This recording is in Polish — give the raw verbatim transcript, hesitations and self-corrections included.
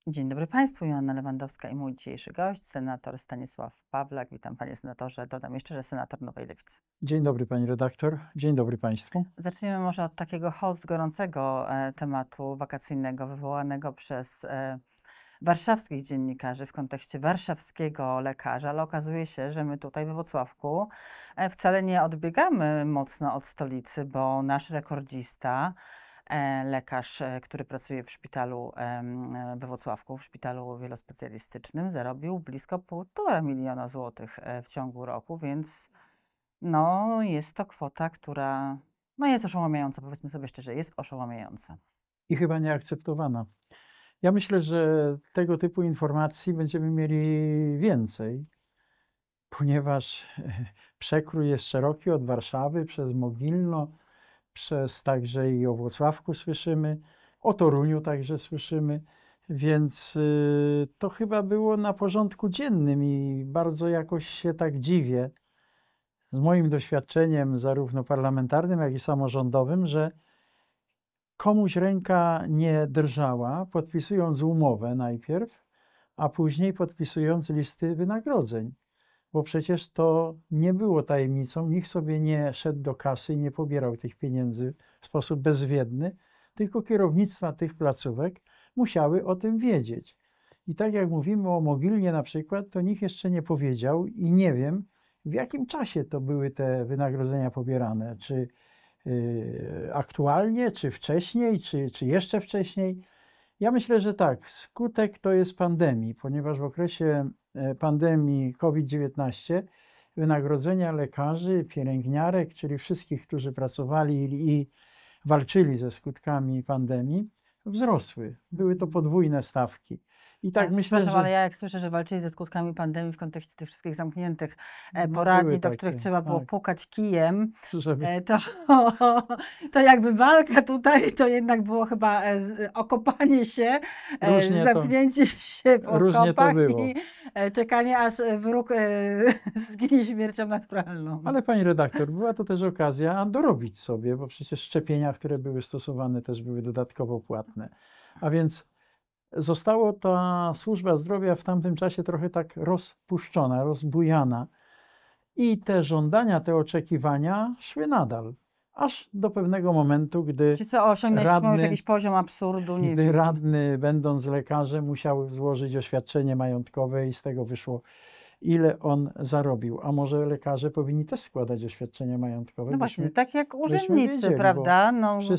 Dzień dobry Państwu, Joanna Lewandowska i mój dzisiejszy gość, senator Stanisław Pawlak. Witam Panie Senatorze, dodam jeszcze, że senator Nowej Lewicy. Dzień dobry Pani redaktor, dzień dobry Państwu. Zacznijmy może od takiego host gorącego e, tematu wakacyjnego wywołanego przez e, warszawskich dziennikarzy w kontekście warszawskiego lekarza, ale okazuje się, że my tutaj we Włocławku e, wcale nie odbiegamy mocno od stolicy, bo nasz rekordzista, e, lekarz, e, który pracuje w szpitalu em, e, we Włocławku, w szpitalu wielospecjalistycznym, zarobił blisko półtora miliona złotych e, w ciągu roku, więc no, jest to kwota, która no, jest oszałamiająca, powiedzmy sobie szczerze, jest oszałamiająca. I chyba nieakceptowana. Ja myślę, że tego typu informacji będziemy mieli więcej, ponieważ przekrój jest szeroki od Warszawy przez Mogilno, przez także i o Włocławku słyszymy, o Toruniu także słyszymy, więc y, to chyba było na porządku dziennym i bardzo jakoś się tak dziwię z moim doświadczeniem zarówno parlamentarnym, jak i samorządowym, że komuś ręka nie drżała, podpisując umowę najpierw, a później podpisując listy wynagrodzeń. Bo przecież to nie było tajemnicą, nikt sobie nie szedł do kasy i nie pobierał tych pieniędzy w sposób bezwiedny, tylko kierownictwa tych placówek musiały o tym wiedzieć. I tak jak mówimy o Mogilnie na przykład, to nikt jeszcze nie powiedział i nie wiem, w jakim czasie to były te wynagrodzenia pobierane. Czy y, aktualnie, czy wcześniej, czy, czy jeszcze wcześniej. Ja myślę, że tak, skutek to jest pandemii, ponieważ w okresie e, pandemii COVID dziewiętnaście wynagrodzenia lekarzy, pielęgniarek, czyli wszystkich, którzy pracowali i walczyli ze skutkami pandemii, wzrosły. Były to podwójne stawki. I tak Ja, myślę, przepraszam, ale że ja jak słyszę, że walczyli ze skutkami pandemii w kontekście tych wszystkich zamkniętych e, no, poradni, były do których takie, trzeba było tak, pukać kijem, żeby e, to, to jakby walka tutaj to jednak było chyba e, z- okopanie się, e, różnie to, zamknięcie się w różnie to okopach było. i e, czekanie, aż wróg e, zginie śmiercią naturalną. Ale pani redaktor, była to też okazja dorobić sobie, bo przecież szczepienia, które były stosowane, też były dodatkowo płatne. A więc została ta służba zdrowia w tamtym czasie trochę tak rozpuszczona, rozbujana i te żądania, te oczekiwania szły nadal, aż do pewnego momentu, gdy Czy co, osiągnęliśmy już radny, jakiś poziom absurdu? Nie gdy wiem. radny, będąc lekarzem, musiał złożyć oświadczenie majątkowe i z tego wyszło, ile on zarobił. A może lekarze powinni też składać oświadczenia majątkowe, No byśmy, właśnie, tak jak byśmy urzędnicy, wiedzieli, bo prawda? No, wszyscy